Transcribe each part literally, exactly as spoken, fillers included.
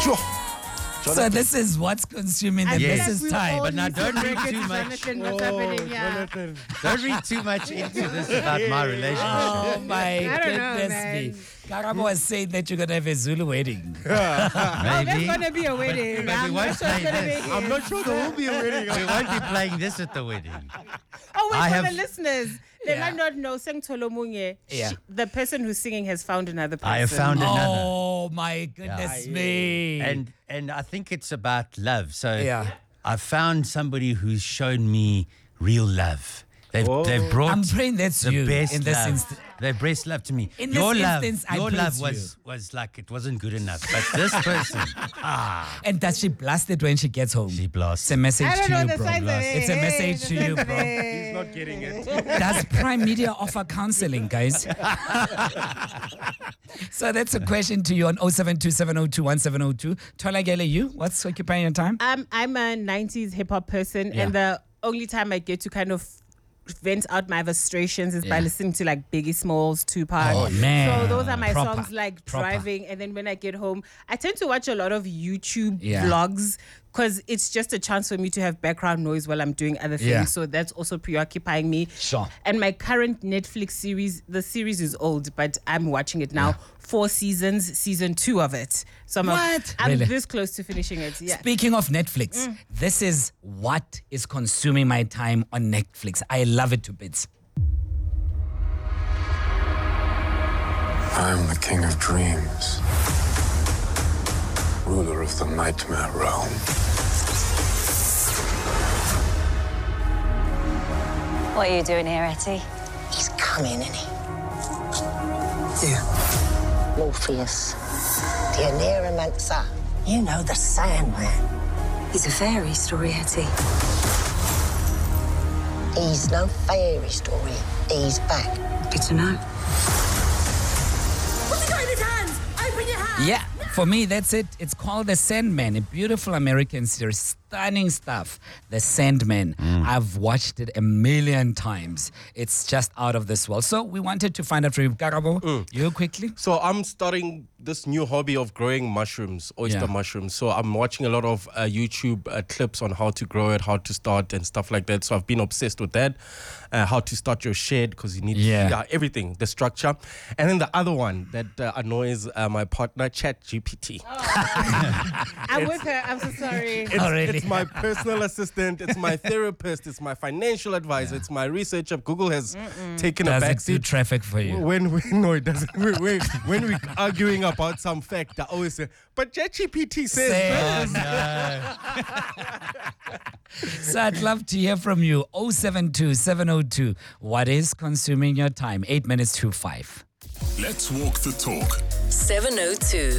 Sure. So this is what's consuming the Yes. business time. But now don't read too much. Jonathan, what's happening here? Don't read too much into this about my relationship. Oh my I don't know, goodness man. me. Karabo was saying that you're going to have a Zulu wedding. Oh, there's Maybe. going to be a wedding. but we I'm won't not sure it's play going to be this. I'm not sure there will be a wedding. We won't be playing this at the wedding. Oh, wait, I for have- the listeners. They Yeah. might not know. Seng Tolo Munye, Yeah. she- the person who's singing has found another person. I have found another. Oh my goodness me. And and I think it's about love. So Yeah. I found somebody who's shown me real love. They've Oh. they've brought I'm praying that's the you best in this love. instance. They've best love to me. In your this love, instance, I your praise love you. was was like it wasn't good enough. But this person, ah, And does she blast it when she gets home? she blasts. It's a message I don't to know you, the bro. signs of It's a hey, message the to you, signs of bro. hey. He's not getting it. Does Prime Media offer counseling, guys? So that's a question to you on oh seven two seven oh two one seven oh two. Tola Gele, you? What's occupying your time? Um, I'm a nineties hip hop person, Yeah. and the only time I get to kind of vent out my frustrations is by Yeah. listening to like Biggie Smalls, Tupac. Oh, man. So those are my Proper. songs like Proper. driving, and then when I get home, I tend to watch a lot of YouTube Yeah. vlogs because it's just a chance for me to have background noise while I'm doing other things. Yeah. So that's also preoccupying me. Sure. And my current Netflix series, the series is old, but I'm watching it now. Four seasons, season two of it. So I'm, a- What? I'm Really? this close to finishing it. Yeah. Speaking of Netflix, this is what is consuming my time on Netflix. I love it to bits. I'm the king of dreams, ruler of the nightmare realm. What are you doing here, Etty? He's coming, isn't he? Yeah. Morpheus, the Aneromancer. You know the Sandman. It's a fairy story, Etty. He's no fairy story. He's back. Good to know. What's he got in his hands? Open your hands! Yeah, for me, that's it. It's called The Sandman, a beautiful American series. Stunning stuff. The Sandman. I've watched it a million times. It's just out of this world. So we wanted to find out from you, Karabo, you quickly. So I'm starting this new hobby of growing mushrooms, oyster Yeah. mushrooms. So I'm watching a lot of uh, YouTube uh, clips on how to grow it, how to start and stuff like that. So I've been obsessed with that. Uh, how to start your shed because you need Yeah. everything, the structure. And then the other one that uh, annoys uh, my partner, ChatGPT. I'm with her. I'm so sorry. It's, Oh, really? it's my personal assistant. It's my therapist. It's my financial advisor. It's my researcher. Google has taken Does a it do backseat. traffic for you? When we no, it doesn't. When, when, when we're arguing about some fact, I always say, "But ChatGPT says." Say- this." So I'd love to hear from you. oh seven two seven oh two. What is consuming your time? Eight minutes to five. Let's walk the talk. seven oh two.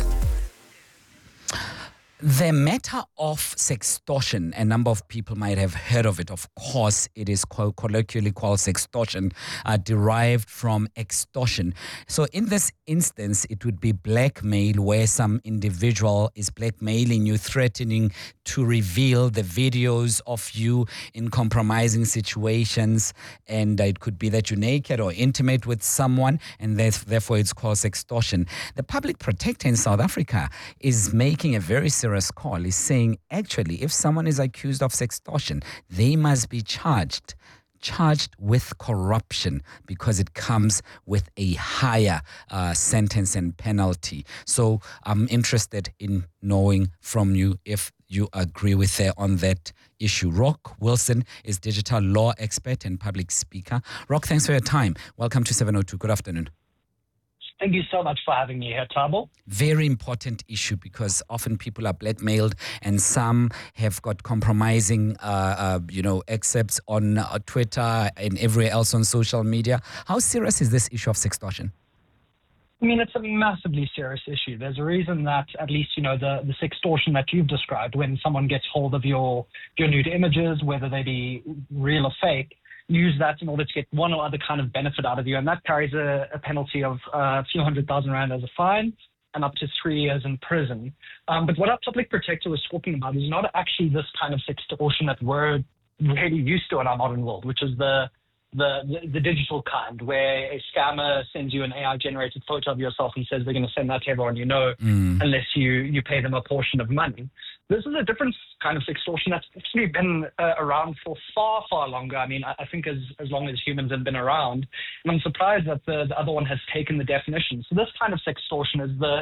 The matter of sextortion, a number of people might have heard of it. Of course, it is called, colloquially called sextortion, uh, derived from extortion. So in this instance, it would be blackmail, where some individual is blackmailing you, threatening to reveal the videos of you in compromising situations. And it could be that you're naked or intimate with someone, and therefore it's called sextortion. The public protector in South Africa is making a very serious call. He's saying, actually, if someone is accused of sextortion, they must be charged charged with corruption because it comes with a higher uh, sentence and penalty. So I'm interested in knowing from you if you agree with her on that issue. Rock Wilson is digital law expert and public speaker. Rock, thanks for your time. Welcome to seven oh two. Good afternoon. Thank you so much for having me here, Tabo. Very important issue because often people are blackmailed and some have got compromising, uh, uh, you know, excerpts on uh, Twitter and everywhere else on social media. How serious is this issue of sextortion? I mean, it's a massively serious issue. There's a reason that at least, you know, the, the sextortion that you've described, when someone gets hold of your, your nude images, whether they be real or fake, use that in order to get one or other kind of benefit out of you. And that carries a, a penalty of uh, a few hundred thousand rand as a fine and up to three years in prison. Um, but what our public protector was talking about is not actually this kind of sextortion that we're really used to in our modern world, which is the the, the, the digital kind, where a scammer sends you an A I-generated photo of yourself and says they're going to send that to everyone you know, Mm. unless you, you pay them a portion of money. This is a different kind of extortion that's actually been uh, around for far, far longer. I mean, I, I think as, as long as humans have been around. And I'm surprised that the, the other one has taken the definition. So this kind of sextortion is the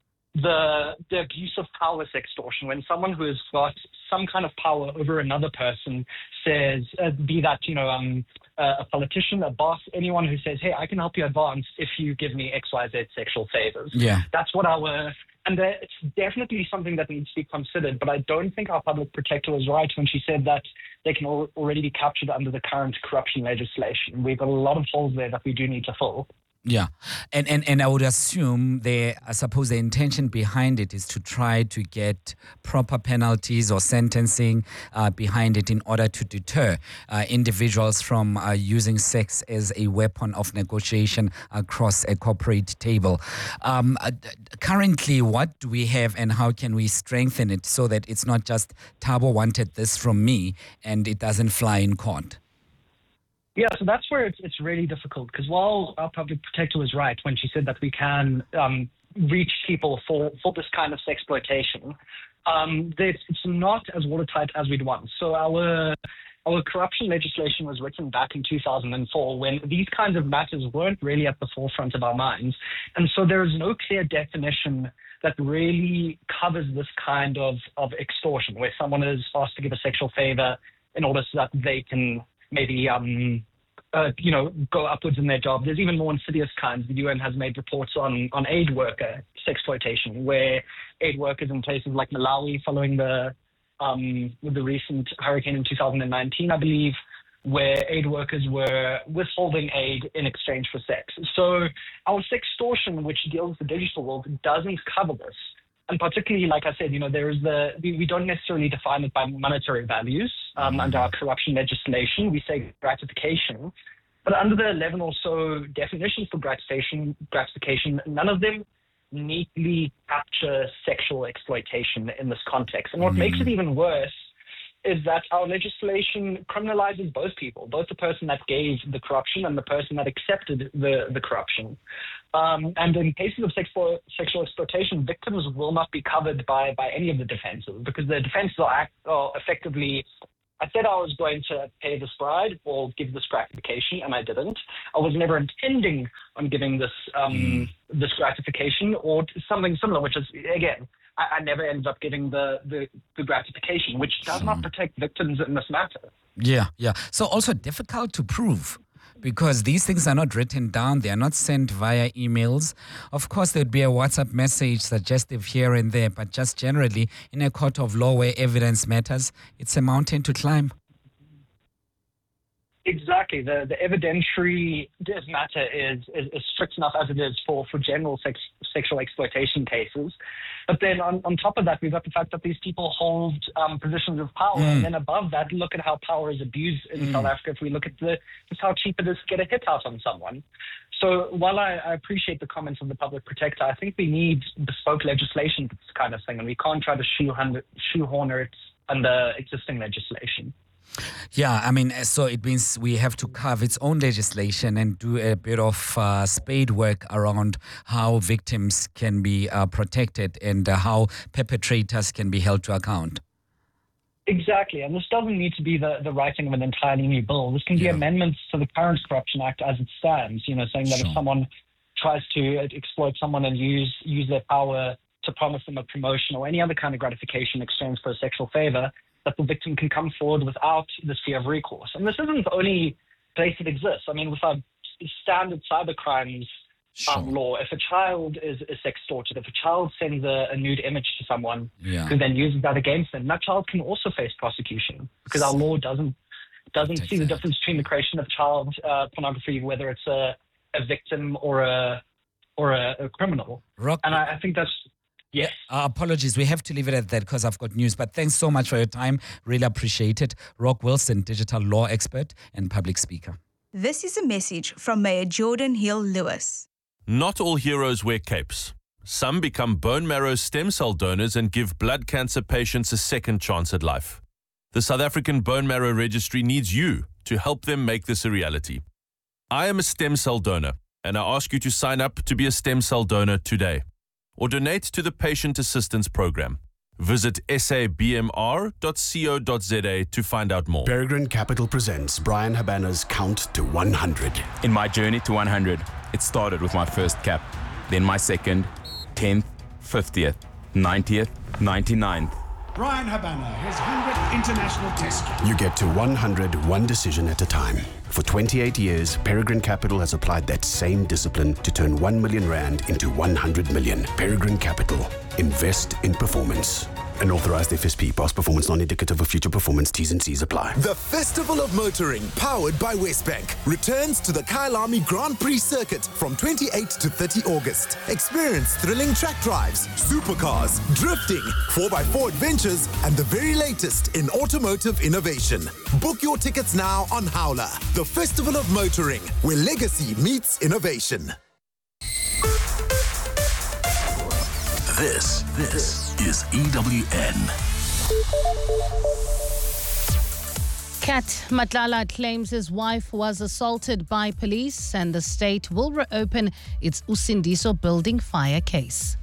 the the abuse of power sextortion, when someone who has got some kind of power over another person says, uh, be that, you know, um, uh, a politician, a boss, anyone who says, hey, I can help you advance if you give me X Y Z sexual favors. Yeah. That's what our, and uh, it's definitely something that needs to be considered, but I don't think our public protector was right when she said that they can al- already be captured under the current corruption legislation. We've got a lot of holes there that we do need to fill. Yeah, and, and and I would assume they, I suppose the intention behind it is to try to get proper penalties or sentencing uh, behind it in order to deter uh, individuals from uh, using sex as a weapon of negotiation across a corporate table. Um, uh, currently, what do we have and how can we strengthen it so that it's not just Thabo wanted this from me and it doesn't fly in court? Yeah, so that's where it's, it's really difficult, because while our public protector was right when she said that we can um, reach people for, for this kind of sexploitation, um, it's, it's not as watertight as we'd want. So our our corruption legislation was written back in two thousand four when these kinds of matters weren't really at the forefront of our minds. And so there is no clear definition that really covers this kind of, of extortion, where someone is asked to give a sexual favor in order so that they can maybe, um, uh, you know, go upwards in their job. There's even more insidious kinds. The U N has made reports on, on aid worker sexploitation, where aid workers in places like Malawi, following the um, with the recent hurricane in two thousand nineteen, I believe, where aid workers were withholding aid in exchange for sex. So our sextortion, which deals with the digital world, doesn't cover this. And particularly, like I said, you know, there is the, we, we don't necessarily define it by monetary values. Um, under our corruption legislation, we say gratification. But under the eleven or so definitions for gratification, gratification, none of them neatly capture sexual exploitation in this context. And what mm. makes it even worse is that our legislation criminalizes both people, both the person that gave the corruption and the person that accepted the, the corruption. Um, and in cases of sexual, sexual exploitation, victims will not be covered by, by any of the defenses, because the defenses are, act, are effectively, I said I was going to pay this bride or give this gratification, and I didn't. I was never intending on giving this um, mm. this gratification or something similar, which is, again, I, I never ended up giving the, the, the gratification, which does mm. not protect victims in this matter. Yeah, yeah. So also difficult to prove, because these things are not written down. They are not sent via emails. Of course, there'd be a WhatsApp message suggestive here and there, but just generally in a court of law where evidence matters, it's a mountain to climb. Exactly. The the evidentiary matter is, is, is strict enough as it is for, for general sex, sexual exploitation cases. But then on, on top of that, we've got the fact that these people hold um, positions of power. Mm. And then above that, look at how power is abused in mm. South Africa. If we look at the just how cheap it is to get a hit out on someone. So while I, I appreciate the comments of the public protector, I think we need bespoke legislation for this kind of thing. And we can't try to shoehorn, shoehorn it under existing legislation. Yeah, I mean, so it means we have to carve its own legislation and do a bit of uh, spade work around how victims can be uh, protected and uh, how perpetrators can be held to account. Exactly, and this doesn't need to be the, the writing of an entirely new bill. This can be yeah. amendments to the current Corruption Act as it stands, you know, saying that sure. if someone tries to exploit someone and use use their power to promise them a promotion or any other kind of gratification in exchange for a sexual favor, that the victim can come forward without this fear of recourse. And this isn't the only place it exists. I mean, with our standard cybercrimes sure. um, law, if a child is, is sextorted, if a child sends a, a nude image to someone yeah. who then uses that against them, that child can also face prosecution, because our law doesn't doesn't see the difference between the creation of child uh, pornography, whether it's a, a victim or a or a, a criminal. Rock. And I, I think that's Yes. Uh, apologies. We have to leave it at that because I've got news. But thanks so much for your time. Really appreciate it. Rock Wilson, digital law expert and public speaker. This is a message from Mayor Jordan Hill-Lewis. Not all heroes wear capes. Some become bone marrow stem cell donors and give blood cancer patients a second chance at life. The South African Bone Marrow Registry needs you to help them make this a reality. I am a stem cell donor, and I ask you to sign up to be a stem cell donor today, or donate to the Patient Assistance Program. Visit s a b m r dot co dot z a to find out more. Peregrine Capital presents Brian Habana's Count to one hundred. In my journey to one hundred, it started with my first cap, then my second, tenth, fiftieth, ninetieth, ninety-ninth. Brian Habana, his one hundredth international test. You get to one hundred one decision at a time. For twenty-eight years, Peregrine Capital has applied that same discipline to turn one million rand into one hundred million. Peregrine Capital. Invest in performance. An authorized F S P. Past performance non-indicative of future performance. T's and C's apply. The Festival of Motoring, powered by Westbank, returns to the Kyalami Grand Prix circuit from twenty-eighth to thirtieth August. Experience thrilling track drives, supercars, drifting, four by four adventures, and the very latest in automotive innovation. Book your tickets now on Howler. The Festival of Motoring, where legacy meets innovation. This, this is E W N. Kat Matlala claims his wife was assaulted by police and the state will reopen its Usindiso building fire case.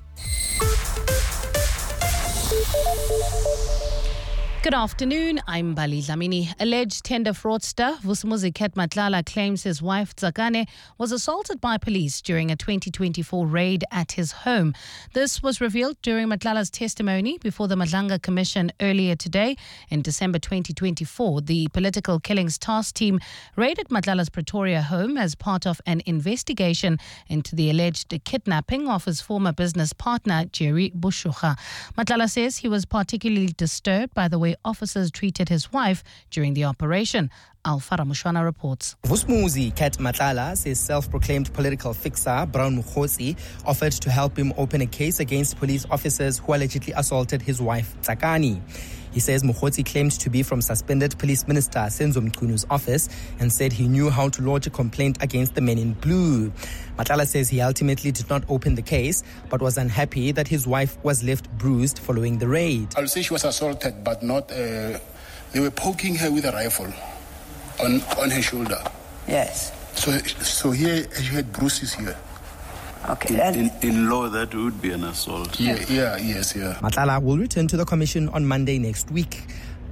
Good afternoon, I'm Bali Dlamini. Alleged tender fraudster Vusumuzi Kat Matlala claims his wife Tsakane was assaulted by police during a twenty twenty-four raid at his home. This was revealed during Matlala's testimony before the Madlanga Commission earlier today. In December twenty twenty-four, the Political Killings Task Team raided Matlala's Pretoria home as part of an investigation into the alleged kidnapping of his former business partner, Jerry Bushukha. Matlala says he was particularly disturbed by the way officers treated his wife during the operation. Alfara Mushwana reports. Vusumuzi Kat Matlala says self-proclaimed political fixer Brown Mukhosi offered to help him open a case against police officers who allegedly assaulted his wife Tsakani. He says Mukhosi claimed to be from suspended Police Minister Senzo Mchunu's office and said he knew how to lodge a complaint against the men in blue. Matlala says he ultimately did not open the case but was unhappy that his wife was left bruised following the raid. I'll say she was assaulted, but not, uh, they were poking her with a rifle on, on her shoulder. Yes. So, so here she had bruises here. Okay. In, in, in law, that would be an assault. Yeah, yeah, yes, yeah. Matlala will return to the commission on Monday next week.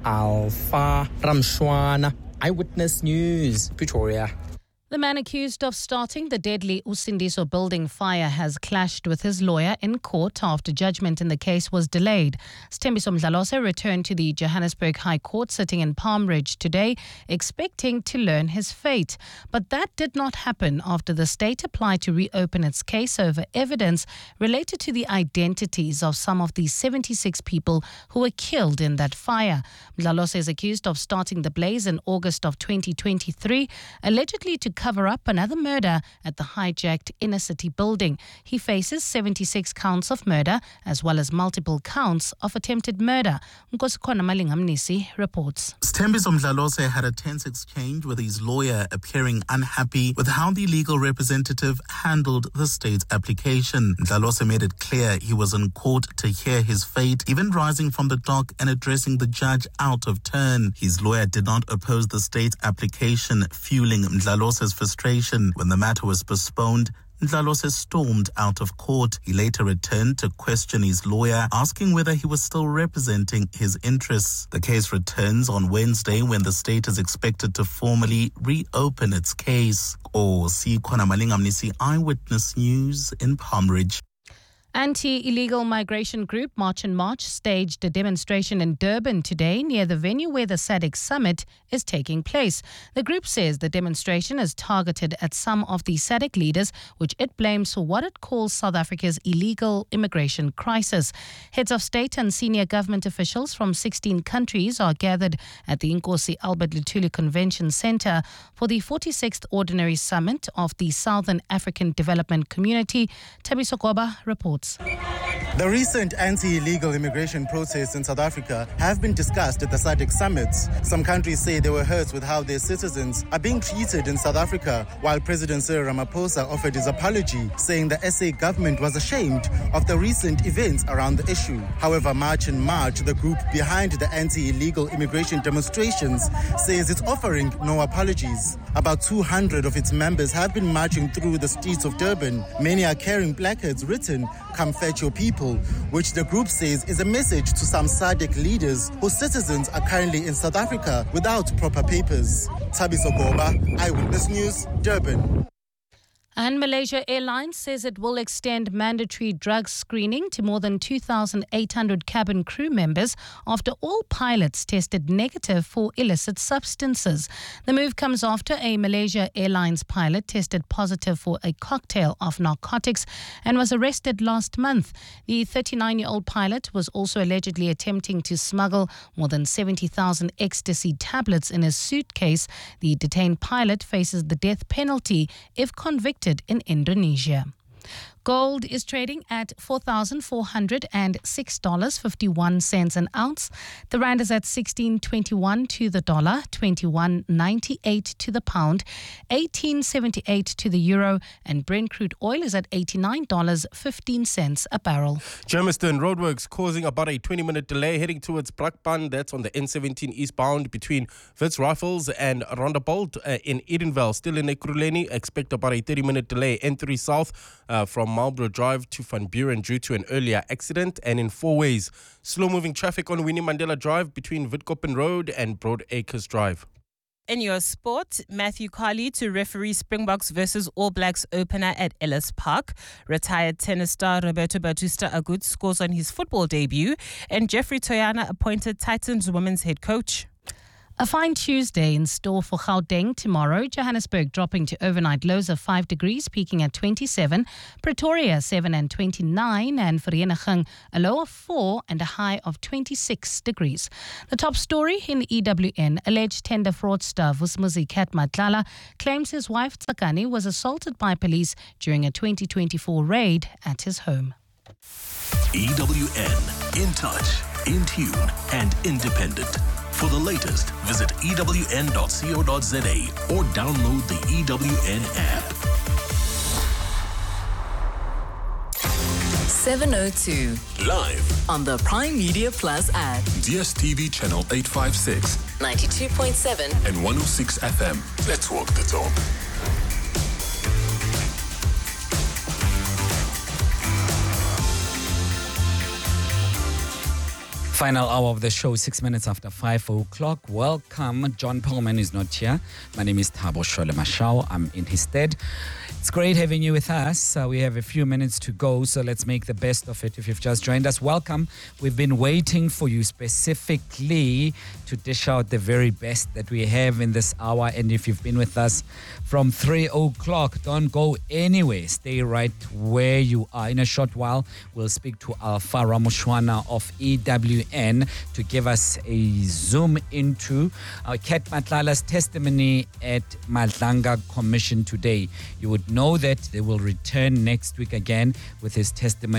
Alpha Ramshwana, Eyewitness News, Pretoria. The man accused of starting the deadly Usindiso building fire has clashed with his lawyer in court after judgment in the case was delayed. Sthembiso Mdlalose returned to the Johannesburg High Court sitting in Palm Ridge today, expecting to learn his fate. But that did not happen after the state applied to reopen its case over evidence related to the identities of some of the seventy-six people who were killed in that fire. Mdlalose is accused of starting the blaze in August of twenty twenty-three, allegedly to cover up another murder at the hijacked inner city building. He faces seventy-six counts of murder as well as multiple counts of attempted murder. Nkosikona Malingamnisi reports. Sthembiso Mdlalose had a tense exchange with his lawyer, appearing unhappy with how the legal representative handled the state's application. Mdlalose made it clear he was in court to hear his fate, even rising from the dock and addressing the judge out of turn. His lawyer did not oppose the state's application, fueling Mdlalose's frustration. When the matter was postponed, Mdlalose stormed out of court. He later returned to question his lawyer, asking whether he was still representing his interests. The case returns on Wednesday when the state is expected to formally reopen its case. Or see Kwana Malingamnisi, Eyewitness News in Palm Ridge. Anti-illegal migration group March and March staged a demonstration in Durban today near the venue where the S A D C summit is taking place. The group says the demonstration is targeted at some of the S A D C leaders, which it blames for what it calls South Africa's illegal immigration crisis. Heads of state and senior government officials from sixteen countries are gathered at the Nkosi Albert Luthuli Convention Centre for the forty-sixth Ordinary Summit of the Southern African Development Community. Thabiso Goba reports. reports. The recent anti-illegal immigration protests in South Africa have been discussed at the SADC summit. Some countries say they were hurt with how their citizens are being treated in South Africa, while President Cyril Ramaphosa offered his apology, saying the S A government was ashamed of the recent events around the issue. However, March in March, the group behind the anti-illegal immigration demonstrations says it's offering no apologies. About two hundred of its members have been marching through the streets of Durban. Many are carrying placards written, "Come fetch your people," which the group says is a message to some SADC leaders whose citizens are currently in South Africa without proper papers. Thabiso Goba, Eyewitness News, Durban. And Malaysia Airlines says it will extend mandatory drug screening to more than two thousand eight hundred cabin crew members after all pilots tested negative for illicit substances. The move comes after a Malaysia Airlines pilot tested positive for a cocktail of narcotics and was arrested last month. The thirty-nine-year-old pilot was also allegedly attempting to smuggle more than seventy thousand ecstasy tablets in his suitcase. The detained pilot faces the death penalty if convicted in Indonesia. Gold is trading at four thousand four hundred six dollars and fifty-one cents an ounce. The rand is at sixteen twenty-one to the dollar, twenty-one ninety-eight to the pound, eighteen seventy-eight to the euro, and Brent crude oil is at eighty-nine dollars and fifteen cents a barrel. Germiston roadworks causing about a twenty-minute delay heading towards Brakpan. That's on the N seventeen eastbound between Wits Rifles and Rondebolt uh, in Edenvale. Still in Ekurhuleni, expect about a thirty-minute delay. N three south uh, from Marlborough Drive to Van Buren due to an earlier accident, and in four ways. Slow-moving traffic on Winnie Mandela Drive between Witkoppen Road and Broadacres Drive. In your sport, Matthew Carley to referee Springboks versus All Blacks opener at Ellis Park. Retired tennis star Roberto Bautista Agut scores on his football debut, and Jeffrey Toyana appointed Titans women's head coach. A fine Tuesday in store for Gauteng tomorrow. Johannesburg dropping to overnight lows of five degrees, peaking at twenty-seven. Pretoria seven and twenty-nine. And Vereeniging a low of four and a high of twenty-six degrees. The top story in E W N. Alleged tender fraudster Vusmuzi Kat Matlala claims his wife Tsakani was assaulted by police during a twenty twenty-four raid at his home. E W N. In touch, in tune and independent. For the latest, visit E W N dot co dot za or download the E W N app. seven oh two. Live on the Prime Media Plus app. D S T V channel eight fifty-six. ninety-two point seven. And one oh six F M. Let's walk the talk. Final hour of the show, six minutes after five o'clock. Welcome. John Perlman is not here. My name is Thabo Shole Mashao. I'm in his stead. It's great having you with us. Uh, we have a few minutes to go, so let's make the best of it. If you've just joined us, welcome. We've been waiting for you specifically to dish out the very best that we have in this hour. And if you've been with us from three o'clock, don't go anywhere. Stay right where you are. In a short while, we'll speak to Alpha Ramushwana of E W N to give us a zoom into uh, Kat Matlala's testimony at Madlanga Commission today. You would know that they will return next week again with his testimony.